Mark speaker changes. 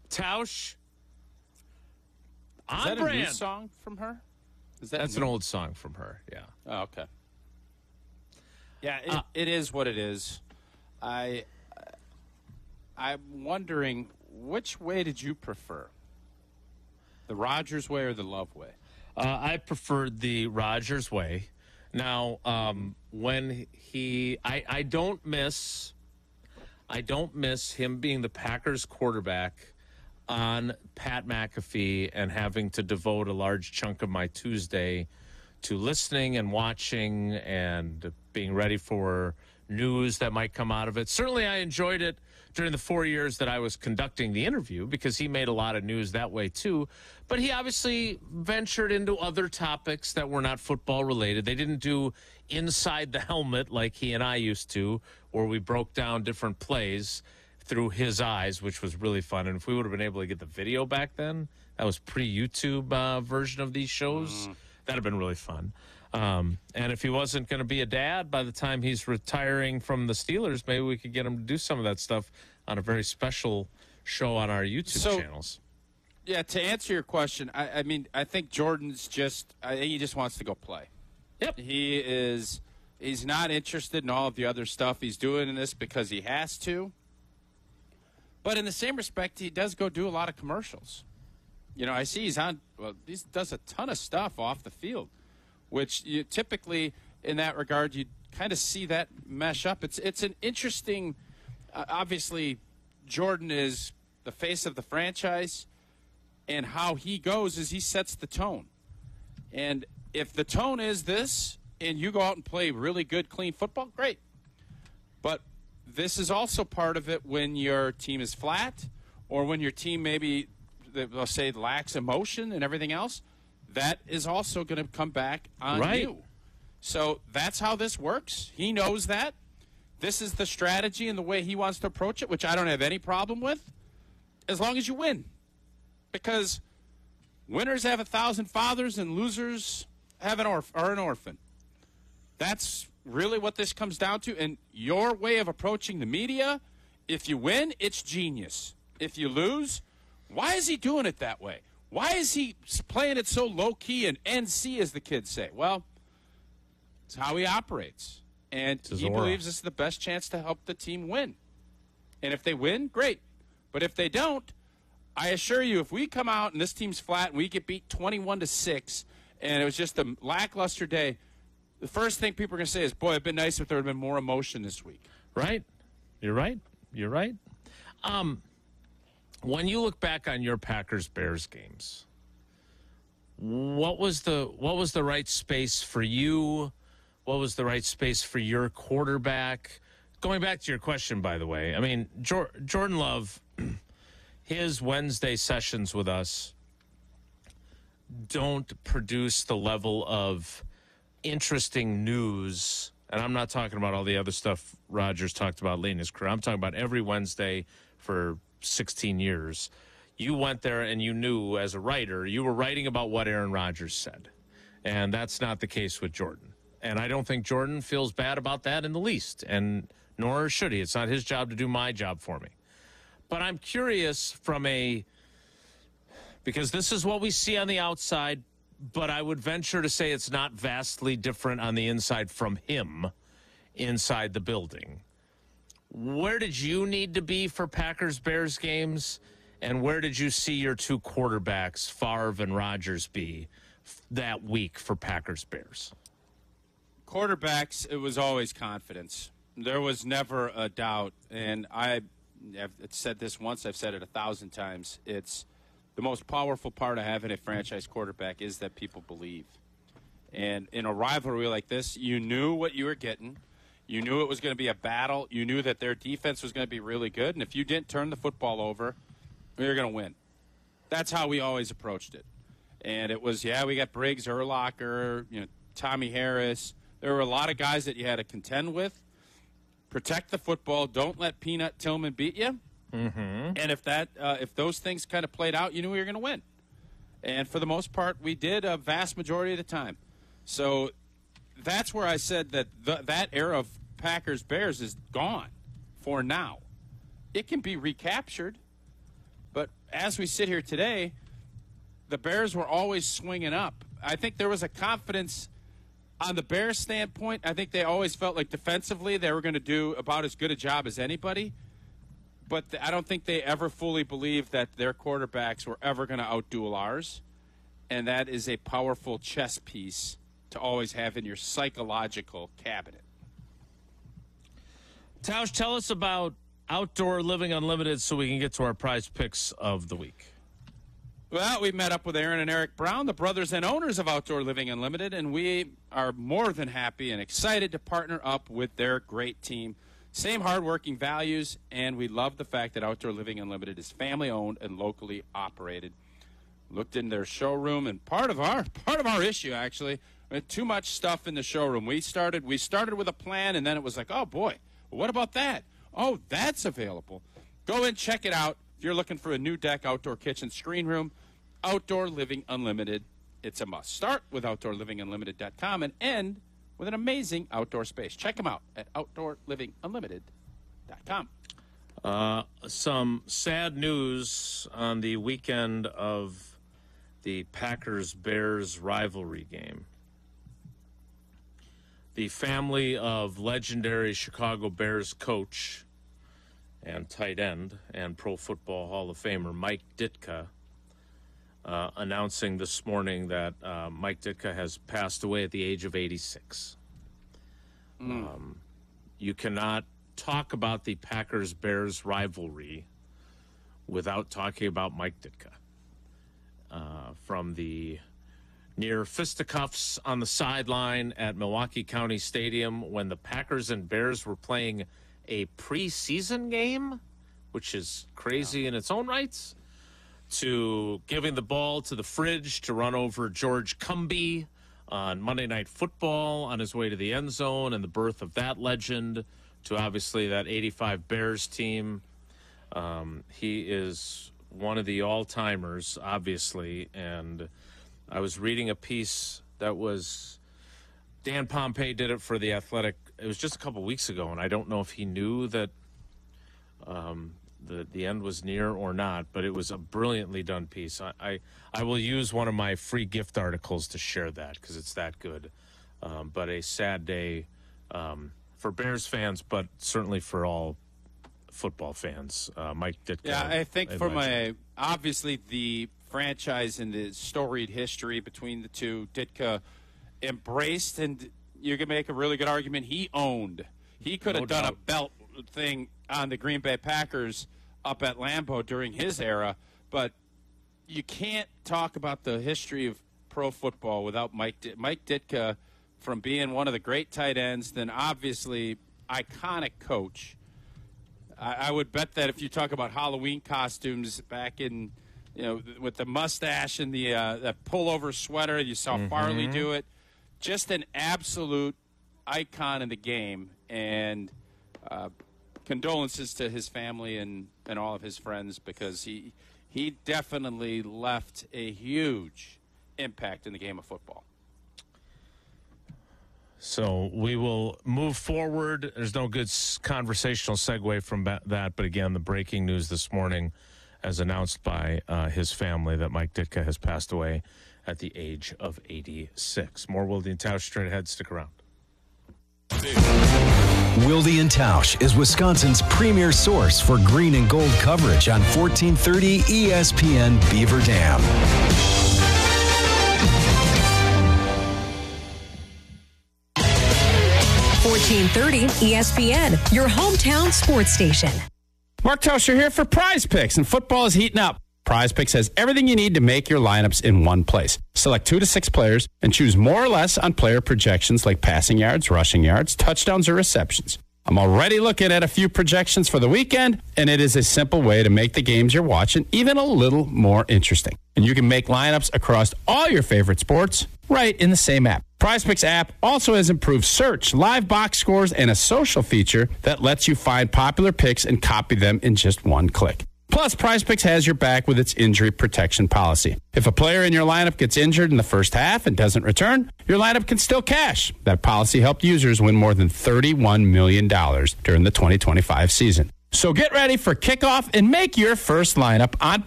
Speaker 1: Tausch.
Speaker 2: Is that a new song from her?
Speaker 1: That's an old song from her, yeah.
Speaker 2: Oh, okay. Yeah, it is what it is. I'm wondering, which way did you prefer? The Rodgers way or the Love way?
Speaker 1: I preferred the Rodgers way. Now, when I don't miss him being the Packers quarterback on Pat McAfee and having to devote a large chunk of my Tuesday to listening and watching and being ready for news that might come out of it. Certainly, I enjoyed it during the 4 years that I was conducting the interview because he made a lot of news that way too. But he obviously ventured into other topics that were not football related. They didn't do inside the helmet like he and I used to, where we broke down different plays through his eyes, which was really fun. And if we would have been able to get the video back then, that was pre-YouTube version of these shows, that'd have been really fun. And if he wasn't going to be a dad by the time he's retiring from the Steelers, maybe we could get him to do some of that stuff on a very special show on our YouTube channels.
Speaker 2: Yeah, to answer your question, I mean, I think Jordan's I think he just wants to go play.
Speaker 1: Yep.
Speaker 2: He's not interested in all of the other stuff. He's doing this because he has to. But in the same respect, he does go do a lot of commercials. You know, I see he does a ton of stuff off the field, which you typically, in that regard, you kind of see that mesh up. It's an interesting, obviously, Jordan is the face of the franchise, and how he goes is he sets the tone. And if the tone is this, and you go out and play really good, clean football, great. But this is also part of it when your team is flat, or when your team maybe, they'll say, lacks emotion and everything else. That is also going to come back on you. So that's how this works. He knows that. This is the strategy and the way he wants to approach it, which I don't have any problem with, as long as you win. Because winners have 1,000 fathers and losers have are an orphan. That's really what this comes down to. And your way of approaching the media, if you win, it's genius. If you lose, why is he doing it that way? Why is he playing it so low-key and NC, as the kids say? Well, it's how he operates. And he believes this is the best chance to help the team win. And if they win, great. But if they don't, I assure you, if we come out and this team's flat and we get beat 21-6, and it was just a lackluster day, the first thing people are going to say is, boy, it'd been nice if there had been more emotion this week.
Speaker 1: Right. You're right. You're right. When you look back on your Packers-Bears games, what was the right space for you? What was the right space for your quarterback? Going back to your question, by the way, I mean, Jordan Love, his Wednesday sessions with us don't produce the level of interesting news, and I'm not talking about all the other stuff Rodgers talked about late in his career. I'm talking about every Wednesday for 16 years. You went there and you knew, as a writer, you were writing about what Aaron Rodgers said. And that's not the case with Jordan. And I don't think Jordan feels bad about that in the least, and nor should he. It's not his job to do my job for me. But I'm curious because this is what we see on the outside, but I would venture to say it's not vastly different on the inside from him inside the building. Where did you need to be for Packers-Bears games, and where did you see your two quarterbacks, Favre and Rodgers, be that week for Packers-Bears?
Speaker 2: Quarterbacks, it was always confidence. There was never a doubt, and I've said this once, I've said it 1,000 times. It's the most powerful part of having a franchise quarterback is that people believe. And in a rivalry like this, you knew what you were getting. You knew it was going to be a battle. You knew that their defense was going to be really good. And if you didn't turn the football over, we were going to win. That's how we always approached it. And it was, we got Briggs, Urlacher, Tommy Harris. There were a lot of guys that you had to contend with. Protect the football. Don't let Peanut Tillman beat you. Mm-hmm. And if those things kind of played out, you knew we were going to win. And for the most part, we did a vast majority of the time. So that's where I said that that era of Packers-Bears is gone for now. It can be recaptured, But as we sit here today, the Bears were always swinging up. I think there was a confidence on the Bears' standpoint. I think they always felt like defensively they were going to do about as good a job as anybody. But I don't think they ever fully believed that their quarterbacks were ever going to outduel ours. And that is a powerful chess piece to always have in your psychological cabinet.
Speaker 1: Tausch, tell us about Outdoor Living Unlimited so we can get to our prize picks of the week.
Speaker 2: Well, we met up with Aaron and Eric Brown, the brothers and owners of Outdoor Living Unlimited, and we are more than happy and excited to partner up with their great team. Same hardworking values, and we love the fact that Outdoor Living Unlimited is family-owned and locally operated. Looked in their showroom, and part of our issue, actually, we had too much stuff in the showroom. We started with a plan, and then it was like, oh, boy, what about that? Oh, that's available. Go and check it out. If you're looking for a new deck, outdoor kitchen, screen room, Outdoor Living Unlimited, it's a must. Start with OutdoorLivingUnlimited.com and end with an amazing outdoor space. Check them out at OutdoorLivingUnlimited.com.
Speaker 1: Some sad news on the weekend of the Packers-Bears rivalry game. The family of legendary Chicago Bears coach and tight end and Pro Football Hall of Famer Mike Ditka announcing this morning that Mike Ditka has passed away at the age of 86. You cannot talk about the Packers-Bears rivalry without talking about Mike Ditka. From the near fisticuffs on the sideline at Milwaukee County Stadium when the Packers and Bears were playing a preseason game, which is crazy in its own rights, to giving the ball to the fridge to run over George Cumby on Monday Night Football on his way to the end zone and the birth of that legend, to obviously that 85 Bears team. He is one of the all-timers, obviously, and I was reading a piece that was Dan Pompei did it for The Athletic. It was just a couple weeks ago, and I don't know if he knew that the end was near or not, but it was a brilliantly done piece. I will use one of my free gift articles to share that because it's that good. But a sad day for Bears fans, but certainly for all football fans. Mike Ditka.
Speaker 2: Yeah, I think obviously the franchise and the storied history between the two, Ditka embraced, and you can make a really good argument he owned. He could have done a belt thing on the Green Bay Packers up at Lambeau during his era, but you can't talk about the history of pro football without Mike Ditka, from being one of the great tight ends, then obviously iconic coach. I would bet that if you talk about Halloween costumes back in, with the mustache and the pullover sweater, you saw Farley do it. Just an absolute icon in the game, and condolences to his family and all of his friends, because he definitely left a huge impact in the game of football.
Speaker 1: So we will move forward. There's no good conversational segue from that, but again, the breaking news this morning, as announced by his family, that Mike Ditka has passed away at the age of 86. More Wilde and Tausch straight ahead. Stick around.
Speaker 3: Wilde and Tausch is Wisconsin's premier source for green and gold coverage on 1430 ESPN Beaver Dam.
Speaker 4: 1430 ESPN, your hometown sports station.
Speaker 2: Mark Tauscher here for Prize Picks, and football is heating up. Prize Picks has everything you need to make your lineups in one place. Select 2 to 6 players and choose more or less on player projections like passing yards, rushing yards, touchdowns, or receptions. I'm already looking at a few projections for the weekend, and it is a simple way to make the games you're watching even a little more interesting. And you can make lineups across all your favorite sports right in the same app. PrizePicks app also has improved search, live box scores, and a social feature that lets you find popular picks and copy them in just one click. Plus, PrizePicks has your back with its injury protection policy. If a player in your lineup gets injured in the first half and doesn't return, your lineup can still cash. That policy helped users win more than $31 million during the 2025 season. So get ready for kickoff and make your first lineup on